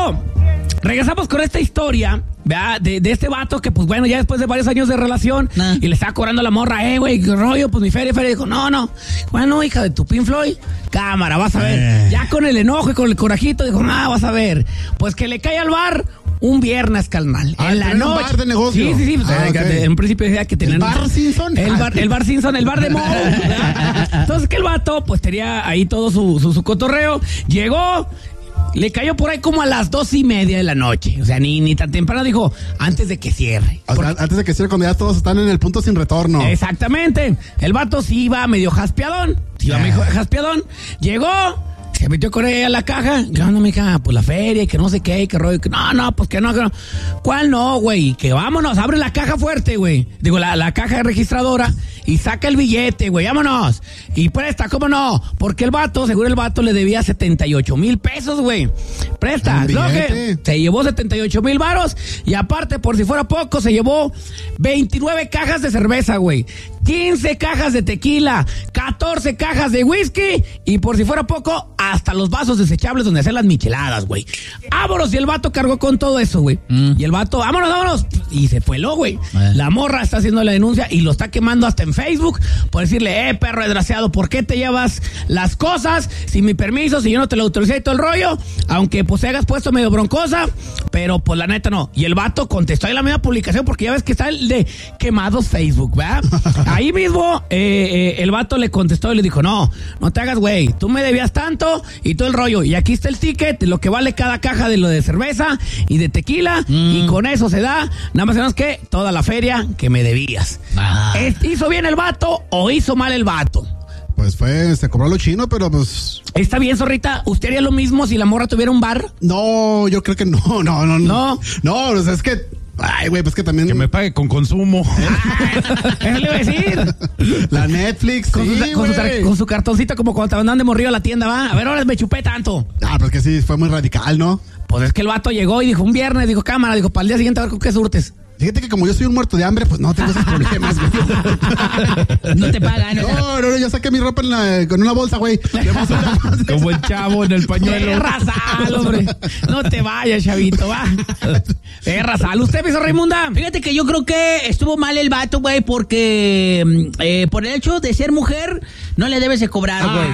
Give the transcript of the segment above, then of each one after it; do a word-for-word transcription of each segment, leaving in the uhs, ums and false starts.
luego regresamos con esta historia, ¿verdad? De, de este vato que, pues bueno, ya después de varios años de relación, nah. y le estaba cobrando a la morra, eh, güey, qué rollo, pues mi feria, feria. Dijo, no, no. Bueno, hija de tu Pink Floyd, cámara, vas a ver. Eh. Ya con el enojo y con el corajito, dijo, no, vas a ver. Pues que le cae al bar un viernes, carnal. Ah, en la noche. Un bar de negocio. Sí, sí, sí. Pues, ah, okay. En principio decía que tenían. ¿El bar Simpson? El bar, el bar Simpson, el bar de Mo. Entonces que el vato, pues tenía ahí todo su, su, su cotorreo. Llegó. Le cayó por ahí como a las dos y media de la noche. O sea, ni, ni tan temprano, dijo, antes de que cierre. O sea, antes de que cierre, cuando ya todos están en el punto sin retorno. Exactamente. El vato sí iba medio jaspeadón. Sí iba medio jaspeadón. Llegó, se metió con ella a la caja. ¿Qué onda, mija? Pues la feria y que no sé qué, que rollo. Que no, no, pues que no, que no. ¿Cuál no, güey? Que vámonos, abre la caja fuerte, güey. Digo, la, la caja registradora y saca el billete, güey, vámonos. Y presta, ¿cómo no? Porque el vato, seguro el vato le debía setenta y ocho mil pesos, güey. Presta, ¿no? Que se llevó setenta y ocho mil varos y aparte, por si fuera poco, se llevó veintinueve cajas de cerveza, güey. quince cajas de tequila, catorce cajas de whisky y por si fuera poco, hasta los vasos desechables donde hacen las micheladas, güey. Vámonos, y el vato cargó con todo eso, güey. Mm. Y el vato, vámonos, vámonos. Y se fue lo, güey. Eh. La morra está haciendo la denuncia y lo está quemando hasta en Facebook por decirle, eh, perro desgraciado, ¿por qué te llevas las cosas sin mi permiso, si yo no te lo autoricé y todo el rollo? Aunque pues te hagas puesto medio broncosa, pero pues la neta no. Y el vato contestó ahí la misma publicación porque ya ves que está el de quemados Facebook, ¿verdad? Ahí mismo, eh, eh, el vato le contestó y le dijo, no, no te hagas, güey, tú me debías tanto y todo el rollo. Y aquí está el ticket, lo que vale cada caja de lo de cerveza y de tequila, mm. y con eso se da, nada más menos que toda la feria que me debías. Ah. ¿Hizo bien el vato o hizo mal el vato? Pues fue, se cobró lo chino, pero pues... ¿Está bien, zorrita? ¿Usted haría lo mismo si la morra tuviera un bar? No, yo creo que no, no, no. No, no, o sea, es que... Ay, güey, pues que también... Que me pague con consumo. Eso le iba a decir. La Netflix, con, sí, su, con, su, con su cartoncito como cuando te mandan de morrillo a la tienda, ¿va? A ver, ahora me chupé tanto. Ah, pues que sí, fue muy radical, ¿no? Pues es que el vato llegó y dijo un viernes, dijo cámara, dijo para el día siguiente a ver con qué surtes. Fíjate que como yo soy un muerto de hambre, pues no tengo esos problemas, güey. No te pagan. No, no, no, yo saqué mi ropa en la, con una bolsa, güey. Como el chavo en el pañuelo. ¡Eh, Razal, hombre! No te vayas, chavito, va. ¡Eh, Razal! ¿Usted, piso Raimunda? Fíjate que yo creo que estuvo mal el vato, güey, porque eh, por el hecho de ser mujer, no le debes de cobrar, güey.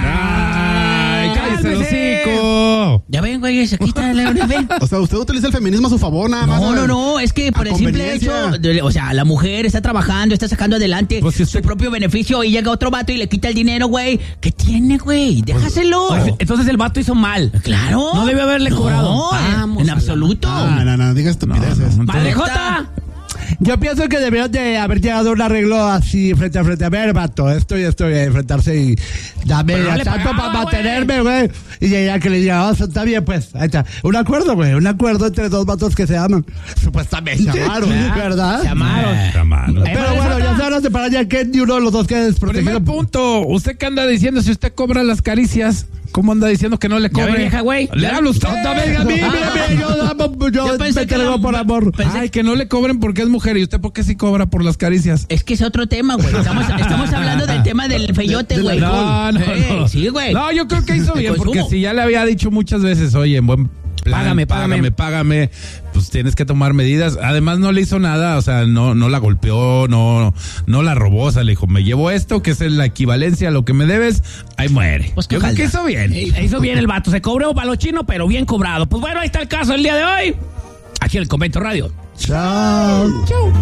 ¡Ay, cállese el hocico! Ya ven, güey, se quita la ven. O sea, usted utiliza el feminismo a su favor, nada más. No, no, no, es que por el simple hecho, o sea, la mujer está trabajando, está sacando adelante pues si usted... su propio beneficio y llega otro vato y le quita el dinero, güey. ¿Qué tiene, güey? Déjaselo. Pues, entonces el vato hizo mal. Claro. No debe haberle no, cobrado. Vamos, en absoluto. No, no, no, diga estupideces. No, no, ¡Padre Jota! Yo pienso que deberían de haber llegado a un arreglo así frente a frente. A ver, vato, esto y esto, y enfrentarse y dame no tanto para mantenerme, güey. Y ya que le diga, oh, está bien, pues, ahí está. Un acuerdo, güey, un acuerdo entre dos vatos que se aman. Supuestamente. Se amaron, ¿verdad? Se amaron. Se amaron. Pero bueno, ya se van a separar ya que ni uno de los dos quede desprotegido. Primer punto, usted que anda diciendo, si usted cobra las caricias, ¿cómo anda diciendo que no le cobre? Vieja, güey. Le hablo usted. No, venga, a mí, mira, mira, yo, yo, yo pensé que le por amor. Pensé... Ay, que no le cobren porque es mujer. ¿Y usted por qué sí cobra por las caricias? Es que es otro tema, güey. Estamos, estamos hablando del tema del feyote, güey. No, no, hey, no. Sí, güey. No, yo creo que hizo bien, porque si ya le había dicho muchas veces, oye, en buen plan, págame, págame, págame, págame, pues tienes que tomar medidas. Además no le hizo nada, o sea, no, no la golpeó, no, no la robó, o sea, le dijo, me llevo esto, que es la equivalencia a lo que me debes, ahí muere. Pues yo creo que hizo bien. Eh, hizo bien el vato, se cobró para lo chino, pero bien cobrado. Pues bueno, ahí está el caso el día de hoy, aquí en el Convento Radio. Chao. Chao.